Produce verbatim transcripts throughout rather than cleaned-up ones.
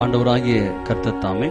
ஆண்டவராகிய கர்த்தர் தாமே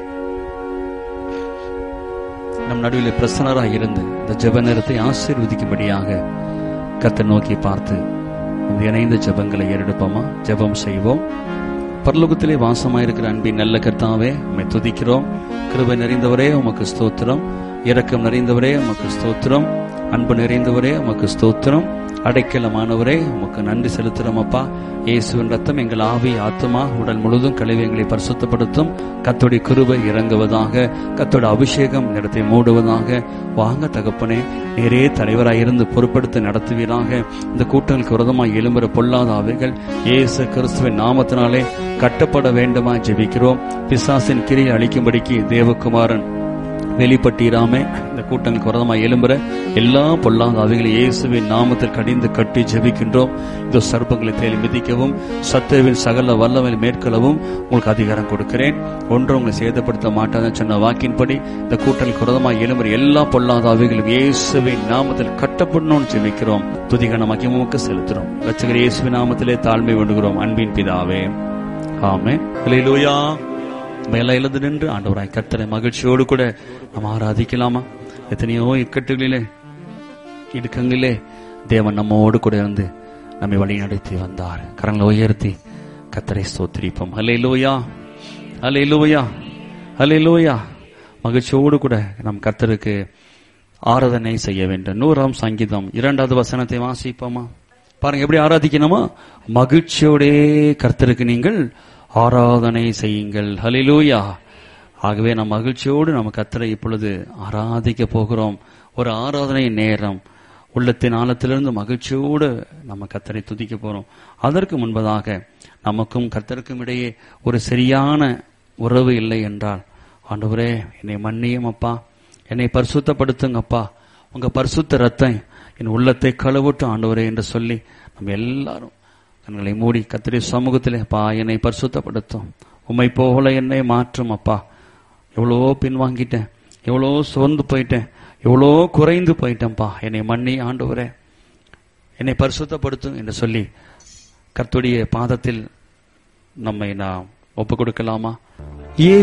நம் நடுவில் பிரசன்னராக இருந்து இந்த ஜெப நேரத்தை ஆசீர்வதிக்கும்படியாக கர்த்தர் நோக்கி பார்த்து இணைந்த ஜெபங்களை ஏறெடுப்போமா? ஜெபம் செய்வோம். பரலோகத்திலே வாசமாயிருக்கிற அன்பின் நல்ல கர்த்தாவே, உம்மை துதிக்கிறோம். கிருபை நிறைந்தவரே உமக்கு ஸ்தோத்திரம். இரக்கம் நிறைந்தவரே உமக்கு ஸ்தோத்திரம். அன்பு நிறைந்தவரே உமக்கு ஸ்தோத்திரம். அடைக்கலமானவரே உமக்கு நன்றி செலுத்துறோம் அப்பா. இயேசுவின் ரத்தம் எங்கள் ஆவி ஆத்மா உடல் முழுதும் கழுவி எங்களை பரிசுத்தப்படுத்தும். கர்த்தருடைய கிருபை இறங்குவதாக, கர்த்தருடைய அபிஷேகம் இடத்தை மூடுவதாக. வாங்க தகப்பனே, நேரே தலைவராயிருந்து பொறுப்படுத்தி நடத்துவீராக. இந்த கூட்டங்களுக்கு விரோதமாய் எழும்புற பொல்லாத ஆவிகள் இயேசு கிறிஸ்துவின் நாமத்தினாலே கட்டப்பட வேண்டுமா ஜெபிக்கிறோம். பிசாசின் கிரியை அழிக்கும்படிக்கு தேவகுமாரன் வெளிப்பட்டீராமே. இந்த கூட்டங்களுக்கு விரோதமாய் எழும்புற எல்லா பொல்லாத ஆவிகளை இயேசுவின் நாமத்தில் கடிந்து கட்டி ஜெபிக்கின்றோம். இந்த சர்ப்பங்களை தேடி மிதிக்கவும் சத்துருவின் சகல வல்லமை மேற்கொள்ளவும் உங்களுக்கு அதிகாரம் கொடுக்கிறேன். ஒன்று உங்களை சேதப்படுத்த மாட்டாத சொன்ன வாக்கின்படி இந்த கூட்டங்களுக்கு விரோதமாய் எழும்புற எல்லா பொல்லாத ஆவிகளும் இயேசுவின் நாமத்தில் கட்டப்படணும்னு ஜெபிக்கிறோம். துதிகன மகிமைக்கு செலுத்துறோம். ரட்சகர் இயேசுவின் நாமத்திலே தாழ்மை வேண்டுகிறோம். அன்பின் பிதாவே, ஆமென். அல்லேலூயா. மேல எழுந்து நின்று ஆண்டவராய் கர்த்தரை மகிழ்ச்சியோடு கூட நம்ம ஆராதிக்கலாமா? எத்தனையோ இக்கட்டுகளிலே இடுக்கங்களிலே தேவன் நம்மோடு கூட இருந்து நம்மை வழி நடத்தி வந்தார். கரங்களை உயர்த்தி கர்த்தரை ஸ்தோத்திரிப்போம். அல்லேலூயா, அல்லேலூயா, அல்லேலூயா. மகிழ்ச்சியோடு கூட நம் கர்த்தருக்கு ஆராதனை செய்ய வேண்டும். நூறாம் சங்கீதம் இரண்டாவது வசனத்தை வாசிப்போமா? பாருங்க எப்படி ஆராதிக்கணுமா? மகிழ்ச்சியோடே கர்த்தருக்கு நீங்கள் ஆராதனை செய்யுங்கள். ஹல்லேலூயா. ஆகவே நம் மகிழ்ச்சியோடு நம்ம கர்த்தரை இப்பொழுது ஆராதிக்க போகிறோம். ஒரு ஆராதனை நேரம். உள்ளத்தின் ஆழத்திலிருந்து மகிழ்ச்சியோடு நம்ம கர்த்தரை துதிக்க போறோம். அதற்கு முன்பதாக நமக்கும் கர்த்தருக்கும் இடையே ஒரு சரியான உறவு இல்லை என்றால், ஆண்டவரே என்னை மன்னியும் அப்பா, என்னை பரிசுத்தப்படுத்துங்கப்பா, உங்க பரிசுத்த ரத்தம் என் உள்ளத்தை கழுவட்டு ஆண்டவரே என்று சொல்லி நம்ம எல்லாரும் கண்களை மூடி கர்த்தருடைய சமூகத்திலே, அப்பா என்னை பரிசுத்தப்படுத்தும், உம்மை போல என்னை மாற்றும் அப்பா, எவ்வளோ பின்வாங்கிட்டேன், எவ்வளோ சோர்ந்து போயிட்டேன், எவ்வளோ குறைந்து போயிட்டேன்ப்பா, என்னை மன்னி ஆண்டவரே, என்னை பரிசுத்தப்படுத்தும் என்று சொல்லி கர்த்தருடைய பாதத்தில் நம்மை நாம் ஒப்புக் கொடுக்கலாமா?